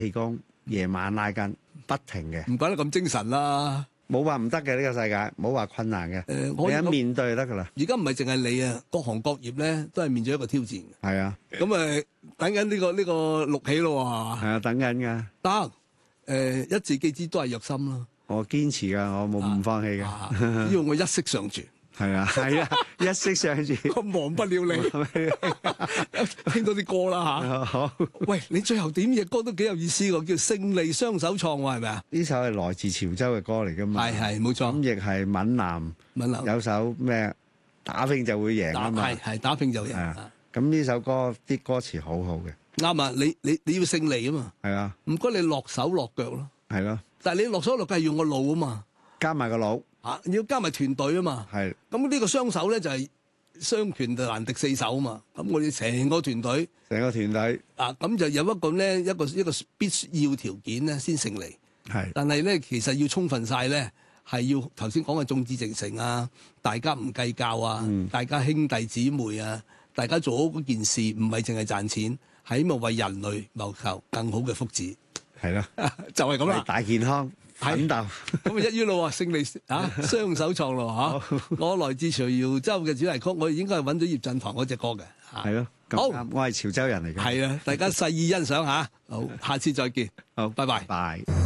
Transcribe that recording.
氣功，夜晚拉筋，不停嘅， 唔怪得咁精神啦。 冇話唔得嘅呢個世界，冇話困難嘅。你一面對就得噶啦。 而家唔係淨係你啊，各行各業咧都係面對一個挑戰。 係啊， 咁等緊呢個錄起咯喎。 係啊，等緊㗎。 得一字記之都係藥心啦。 我堅持㗎，我冇唔放棄嘅。 只要我一息尚存。 係啊，係啊，一息尚存。 我忘不了你。聽到啲歌啦嚇。 好。 喂，你最後點嘅歌都幾有意思喎，叫《勝利雙手創》喎，係咪啊？ 呢首係來自潮州嘅歌嚟㗎嘛。 係冇錯。 咁亦係閩南有首咩打拼就會贏啊嘛。 係打拼就贏。 咁呢首歌啲歌詞好好嘅。 啱啊！你要勝利啊嘛。 係啊。 唔該，你落手落腳咯。 係咯。 但係你落手落腳係用個腦啊嘛。 加埋個腦。 要加埋團隊啊嘛。 係。咁呢個雙手咧就係雙拳就難敵四手啊嘛。咁我哋成個團隊。咁就有一個咧一個必要條件咧先勝利。 係。 但係咧其實要充分晒咧，係要頭先講嘅眾志成城啊，大家唔計較啊，大家兄弟姊妹啊，大家做好嗰件事，唔係淨係賺錢，係希望為人類謀求更好嘅福祉。 係咯， 就係咁啦。 大健康。奮鬥咁一於咯喎，勝利雙手創咯嚇。我來自潮州嘅主題曲，我應該係揾咗葉振棠嗰隻歌嘅。 係咯，好，我係潮州人嚟嘅。 係啊，大家細意欣賞下。好，下次再見。 好， 拜拜。 拜。